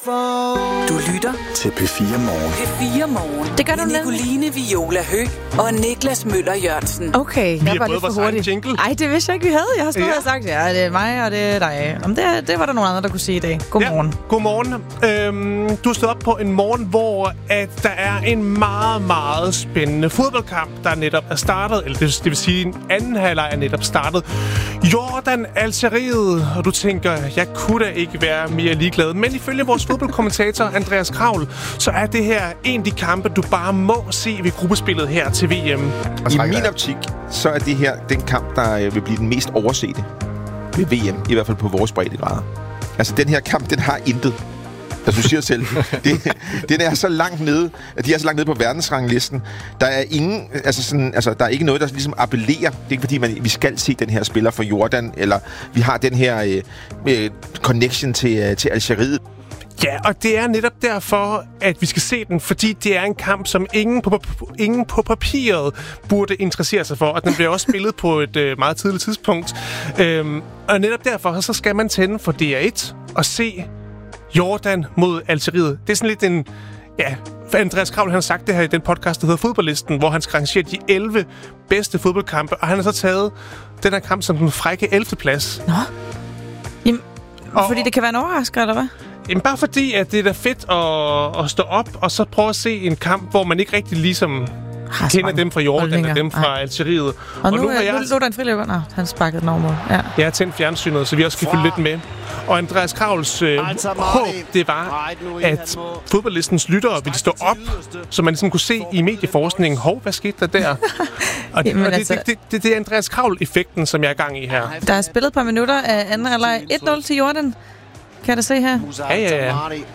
Du lytter til P4 Morgen. P4 Morgen. Det gør du med Nicoline Viola Høgh og Niklas Møller Jørgensen. Okay, Vi jeg har var fået lidt for vores egen hurtig. jingle. Ej, det vidste jeg ikke, vi havde. Jeg har stået og sagt, ja, det er mig, og det er dig. Om det var der nogle andre, der kunne sige i dag. Godmorgen. Ja, godmorgen. Du stod op på en morgen, hvor at der er en meget, meget spændende fodboldkamp, der netop er startet. Eller det vil sige, en anden halvleg er netop startet. Jordan, Algeriet. Og du tænker, jeg kunne da ikke være mere ligeglad. Men ifølge vores fodboldkommentator, Andreas Kravl, så er det her en af de kampe, du bare må se ved gruppespillet her til VM. I min optik, så er det her den kamp, der vil blive den mest oversete ved VM, i hvert fald på vores breddegrader. Altså, den her kamp, den har intet. Altså, du siger selv, den er så langt nede, at de er så langt nede på verdensranglisten. Der er ingen, der er ikke noget, der ligesom appellerer. Det er ikke fordi, vi skal se den her spiller for Jordan, eller vi har den her connection til Algeriet. Ja, og det er netop derfor, at vi skal se den, fordi det er en kamp, som ingen på papiret burde interessere sig for, og den bliver også spillet på et meget tidligt tidspunkt. Og netop derfor, så skal man tænde for DR1 og se Jordan mod Algeriet. Det er sådan lidt en... Ja, for Andreas Kravl, han har sagt det her i den podcast, der hedder Fodboldlisten, hvor han skal rangere de 11 bedste fodboldkampe, og han har så taget den her kamp som den frække 11. plads. Nå. Jamen, fordi det kan være en overrasker, eller hvad? Jamen bare fordi, at det er da fedt at stå op, og så prøve at se en kamp, hvor man ikke rigtig ligesom kender dem fra Jordan og dem fra Algeriet. Og nu er der en friløber. Nå, han sparkede den over mod. Ja. Jeg har tændt fjernsynet, så vi også kan følge lidt med. Og Andreas Kravls håb, det var, at fodboldlistens lyttere ville stå op, så man ligesom kunne se i medieforskningen, hvad skete der? Og det er Andreas Kravl-effekten, som jeg er i gang i her. Der er spillet et par minutter af anden halvleg. 1-0 til Jordan. Kan jeg da se her? Ja.